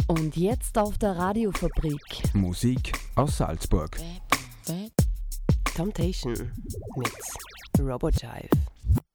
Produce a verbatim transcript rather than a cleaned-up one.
Und jetzt auf der Radiofabrik. Musik aus Salzburg. Temptation mit Robojive.